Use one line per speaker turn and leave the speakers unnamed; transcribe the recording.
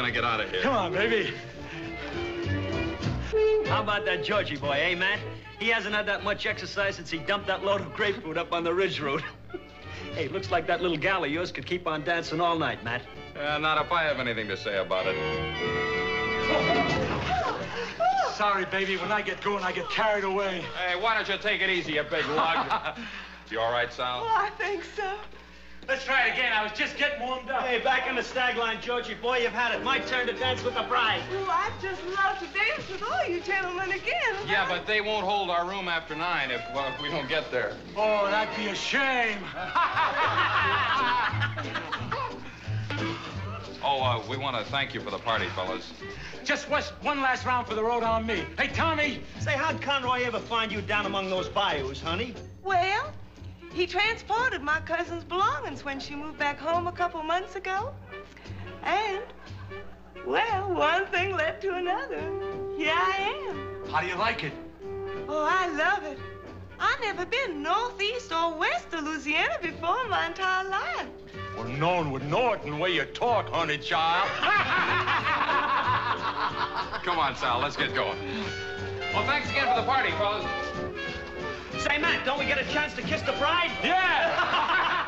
gonna get out of here.
Come on, baby.
How about that Georgie boy, eh, Matt? He hasn't had that much exercise since he dumped that load of grapefruit up on the ridge road. Hey, looks like that little gal of yours could keep on dancing all night, Matt.
Not if I have anything to say about it.
Sorry, baby. When I get going, I get carried away.
Hey, why don't you take it easy, you big lug? You all right, Sal?
Oh, I think so.
Let's try it again. I was just getting warmed up.
Hey, back in the stag line, Georgie boy. You've had it. My turn to dance with the bride.
Oh, I'd just love to dance with all you gentlemen again.
Yeah, but they won't hold our room after 9 if we don't get there.
Oh, that'd be a shame.
We want to thank you for the party, fellas.
Just one last round for the road on me. Hey, Tommy.
Say, how'd Conroy ever find you down among those bayous, honey?
Well, he transported my cousin's belongings when she moved back home a couple months ago. And, well, one thing led to another. Here I am.
How do you like it?
Oh, I love it. I've never been northeast or west of Louisiana before in my entire life.
Well, no one would know it in the way you talk, honey child.
Come on, Sal, let's get going. Well, thanks again for the party, fellas.
Say, Matt, don't we get a chance to kiss the bride?
Yeah!